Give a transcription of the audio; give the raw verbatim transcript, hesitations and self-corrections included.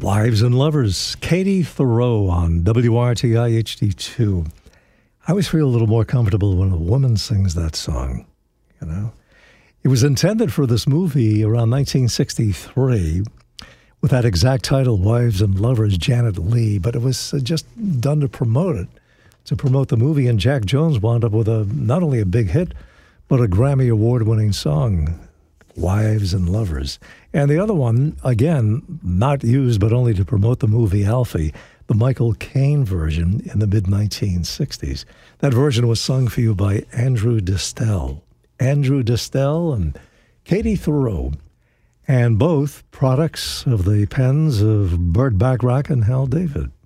Wives and Lovers, Katie Thoreau on W R T I H D two. I always feel a little more comfortable when a woman sings that song, you know. It was intended for this movie around nineteen sixty-three with that exact title, Wives and Lovers, Janet Leigh, but it was just done to promote it, to promote the movie, and Jack Jones wound up with a not only a big hit, but a Grammy Award-winning song, Wives and Lovers. And the other one, again, not used but only to promote the movie Alfie, the Michael Caine version in the mid nineteen sixties. That version was sung for you by Andrew Distel. Andrew Distel and Katie Thoreau, and both products of the pens of Burt Bacharach and Hal David.